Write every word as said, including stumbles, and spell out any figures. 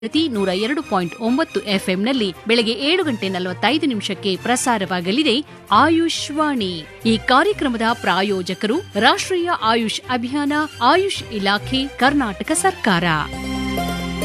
ಪ್ರತಿ ನೂರ ಎರಡು ಪಾಯಿಂಟ್ ಒಂಬತ್ತು ಎಫ್ಎಂನಲ್ಲಿ ಬೆಳಗ್ಗೆ ಏಳು ಗಂಟೆ ನಲವತ್ತೈದು ನಿಮಿಷಕ್ಕೆ ಪ್ರಸಾರವಾಗಲಿದೆ ಆಯುಷ್ ವಾಣಿ. ಈ ಕಾರ್ಯಕ್ರಮದ ಪ್ರಾಯೋಜಕರು ರಾಷ್ಟ್ರೀಯ ಆಯುಷ್ ಅಭಿಯಾನ, ಆಯುಷ್ ಇಲಾಖೆ, ಕರ್ನಾಟಕ ಸರ್ಕಾರ.